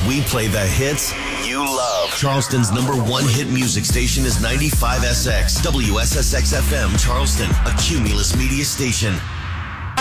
We play the hits you love. Charleston's #1 hit music station is 95SX, WSSX FM, Charleston, a Cumulus media station.